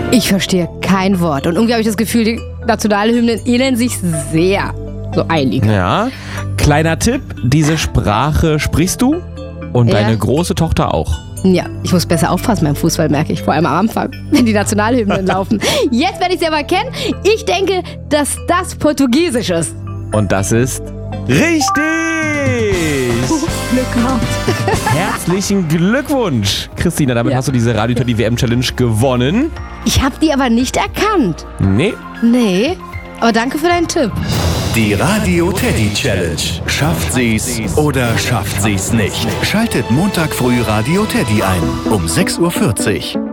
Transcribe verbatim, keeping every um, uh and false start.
Ich verstehe kein Wort. Und irgendwie habe ich das Gefühl, die Nationalhymnen ähneln sich sehr. So einige. Ja. Kleiner Tipp, diese Sprache sprichst du und Ja. deine große Tochter auch. Ja, ich muss besser aufpassen beim Fußball, merke ich. Vor allem am Anfang, wenn die Nationalhymnen laufen. Jetzt werde ich sie aber kennen. Ich denke, dass das Portugiesisch ist. Und das ist richtig! Glück gehabt. Herzlichen Glückwunsch, Christina. Damit Ja. hast du diese Radio Teddy W M Challenge gewonnen. Ich habe die aber nicht erkannt. Nee. Nee, aber danke für deinen Tipp. Die Radio Teddy Challenge. Schafft sie's oder schafft sie's nicht? Schaltet Montag früh Radio Teddy ein um sechs Uhr vierzig.